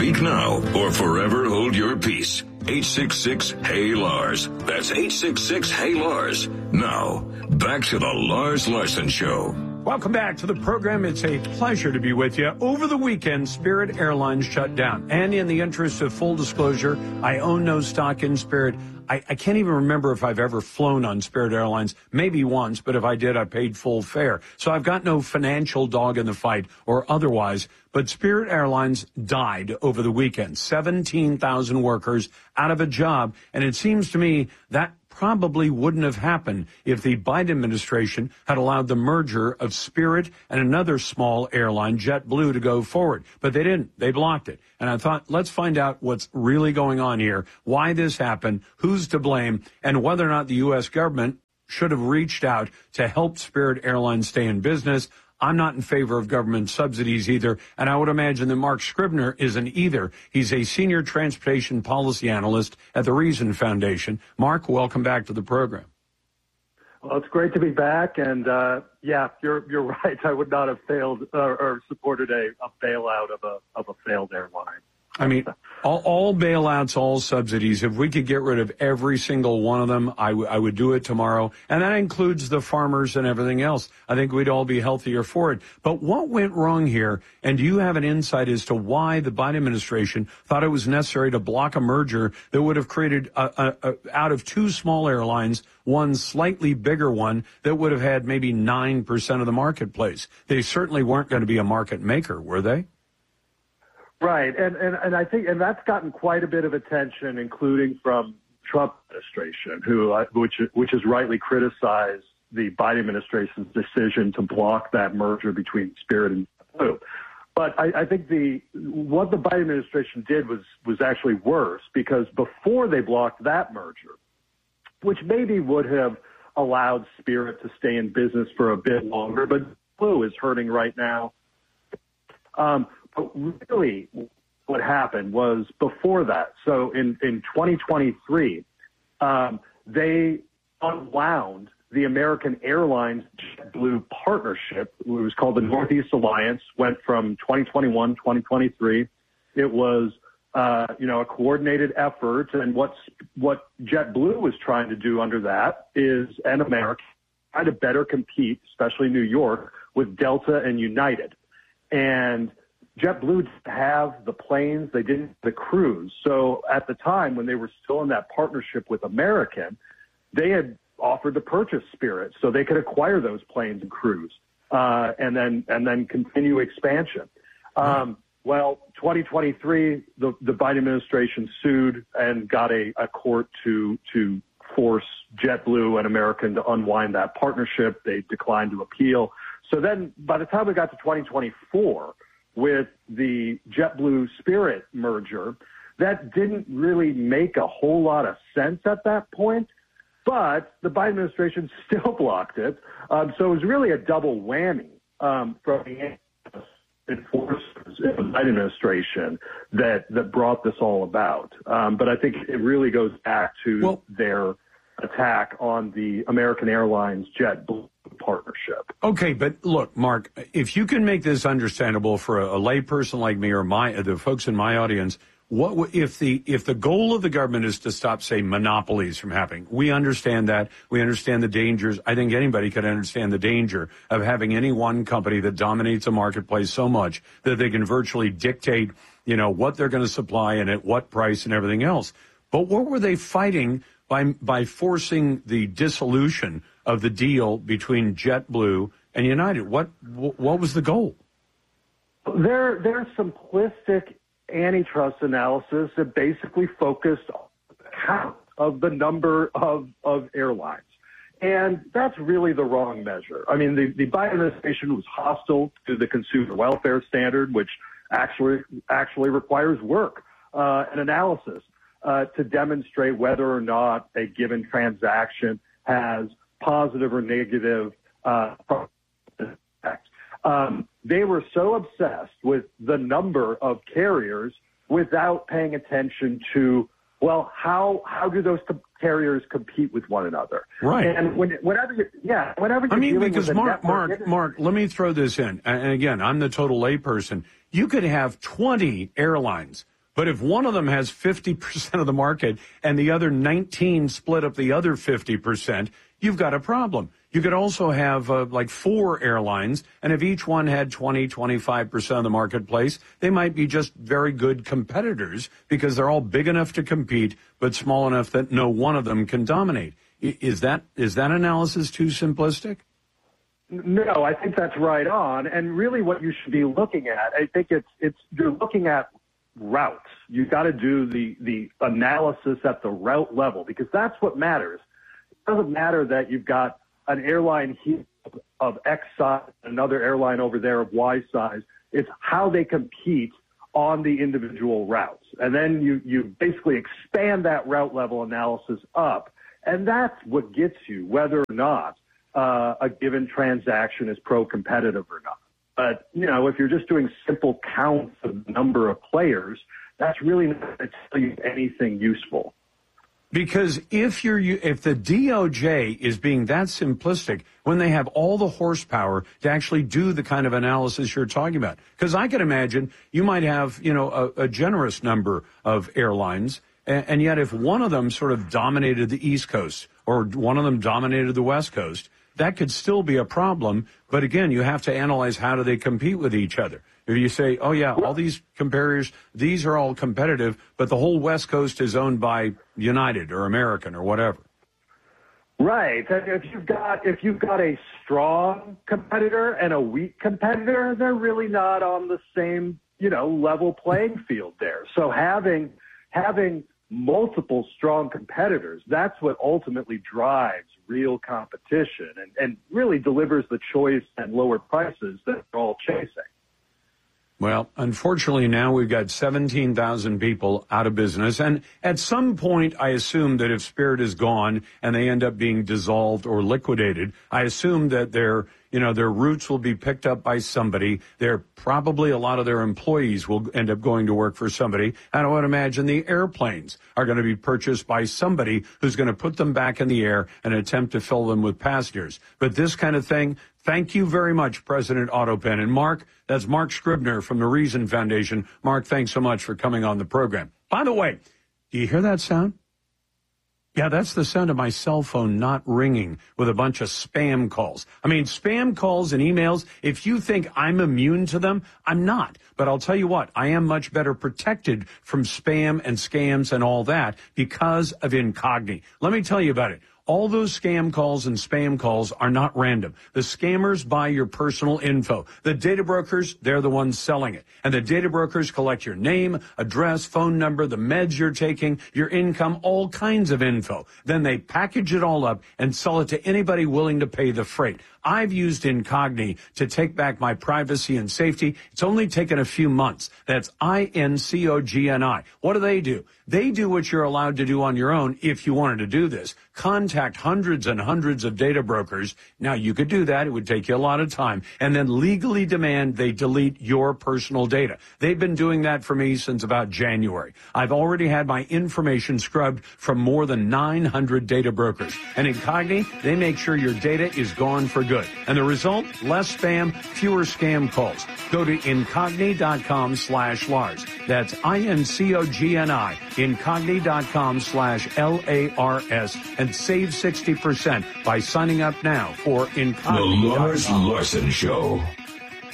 Speak now or forever hold your peace. 866-HEY-LARS. That's 866-HEY-LARS. Now, back to the Lars Larson Show. Welcome back to the program. It's a pleasure to be with you. Over the weekend, Spirit Airlines shut down. And in the interest of full disclosure, I own no stock in Spirit. I can't even remember if I've ever flown on Spirit Airlines. Maybe once, but if I did, I paid full fare. So I've got no financial dog in the fight or otherwise. But Spirit Airlines died over the weekend. 17,000 workers out of a job. And it seems to me that probably wouldn't have happened if the Biden administration had allowed the merger of Spirit and another small airline, JetBlue, to go forward. But they didn't. They blocked it. And I thought, let's find out what's really going on here, why this happened, who's to blame, and whether or not the U.S. government should have reached out to help Spirit Airlines stay in business. I'm not in favor of government subsidies either, and I would imagine that Mark Scribner isn't either. He's a senior transportation policy analyst at the Reason Foundation. Mark, welcome back to the program. Well, it's great to be back, and yeah, you're right. I would not have failed or supported a bailout of a failed airline. I mean, all bailouts, all subsidies, if we could get rid of every single one of them, I would do it tomorrow. And that includes the farmers and everything else. I think we'd all be healthier for it. But what went wrong here? And do you have an insight as to why the Biden administration thought it was necessary to block a merger that would have created, out of two small airlines, one slightly bigger one that would have had maybe 9% of the marketplace? They certainly weren't going to be a market maker, were they? Right, and I think, and that's gotten quite a bit of attention, including from Trump administration, which has rightly criticized the Biden administration's decision to block that merger between Spirit and JetBlue. But I think what the Biden administration did was actually worse, because before they blocked that merger, which maybe would have allowed Spirit to stay in business for a bit longer, but JetBlue is hurting right now. But really what happened was before that. So in 2023, they unwound the American Airlines JetBlue partnership. It was called the Northeast Alliance, went from 2021, 2023. It was, a coordinated effort. And what JetBlue was trying to do under that is, and America, try to better compete, especially New York, with Delta and United. And JetBlue didn't have the planes, they didn't have the crews. So at the time when they were still in that partnership with American, they had offered to purchase Spirit so they could acquire those planes and crews, and then continue expansion. Well, 2023, the Biden administration sued and got a court to force JetBlue and American to unwind that partnership. They declined to appeal. So then by the time we got to 2024, with the JetBlue Spirit merger, that didn't really make a whole lot of sense at that point, but the Biden administration still blocked it. So it was really a double whammy from the enforcers in the Biden administration that brought this all about. But I think it really goes back to their attack on the American Airlines JetBlue partnership. Okay, but look, Mark, if you can make this understandable for a layperson like me or the folks in my audience, what if the goal of the government is to stop, say, monopolies from happening? We understand that. We understand the dangers. I think anybody could understand the danger of having any one company that dominates a marketplace so much that they can virtually dictate, what they're going to supply and at what price and everything else. But what were they fighting by forcing the dissolution of the deal between JetBlue and United? What was the goal? Their simplistic antitrust analysis that basically focused on the count of the number of airlines. And that's really the wrong measure. I mean, the Biden administration was hostile to the consumer welfare standard, which actually requires work and analysis to demonstrate whether or not a given transaction has positive or negative effects. They were so obsessed with the number of carriers without paying attention to, well, how do those carriers compete with one another? Right. And whenever you're because Mark, let me throw this in. And again, I'm the total layperson. You could have 20 airlines But if one of them has 50% of the market and the other 19 split up the other 50%, you've got a problem. You could also have like 4 airlines, and if each one had 20, 25% of the marketplace, they might be just very good competitors because they're all big enough to compete, but small enough that no one of them can dominate. Is that analysis too simplistic? No, I think that's right on. And really what you should be looking at, I think you're looking at routes. You've got to do the analysis at the route level because that's what matters. It doesn't matter that you've got an airline here of X size, another airline over there of Y size. It's how they compete on the individual routes. And then you basically expand that route level analysis up. And that's what gets you whether or not a given transaction is pro-competitive or not. But, if you're just doing simple counts of the number of players, that's really not going to tell you anything useful. Because if the DOJ is being that simplistic when they have all the horsepower to actually do the kind of analysis you're talking about, because I can imagine you might have, a generous number of airlines, and yet if one of them sort of dominated the East Coast or one of them dominated the West Coast, that could still be a problem. But again, you have to analyze how do they compete with each other. If you say, oh, yeah, all these competitors, these are all competitive, but the whole West Coast is owned by United or American or whatever. Right. If you've got a strong competitor and a weak competitor, they're really not on the same, level playing field there. So having multiple strong competitors, that's what ultimately drives real competition and really delivers the choice and lower prices that they're all chasing. Well, unfortunately, now we've got 17,000 people out of business. And at some point, I assume that if Spirit is gone and they end up being dissolved or liquidated, I assume that their routes will be picked up by somebody. Probably a lot of their employees will end up going to work for somebody. And I would imagine the airplanes are going to be purchased by somebody who's going to put them back in the air and attempt to fill them with passengers. But this kind of thing, thank you very much, President Autopen. And Mark, that's Mark Scribner from the Reason Foundation. Mark, thanks so much for coming on the program. By the way, do you hear that sound? Yeah, that's the sound of my cell phone not ringing with a bunch of spam calls. I mean, spam calls and emails, if you think I'm immune to them, I'm not. But I'll tell you what, I am much better protected from spam and scams and all that because of Incogni. Let me tell you about it. All those scam calls and spam calls are not random. The scammers buy your personal info. The data brokers, they're the ones selling it. And the data brokers collect your name, address, phone number, the meds you're taking, your income, all kinds of info. Then they package it all up and sell it to anybody willing to pay the freight. I've used Incogni to take back my privacy and safety. It's only taken a few months. That's INCOGNI. What do? They do what you're allowed to do on your own if you wanted to do this. Contact hundreds and hundreds of data brokers. Now, you could do that. It would take you a lot of time. And then legally demand they delete your personal data. They've been doing that for me since about January. I've already had my information scrubbed from more than 900 data brokers. And Incogni, they make sure your data is gone for good. And the result? Less spam, fewer scam calls. Go to Incogni.com/Lars. That's INCOGNI. Incogni.com/LARS. And save 60% by signing up now for Incogni.com. The Lars Larson Show.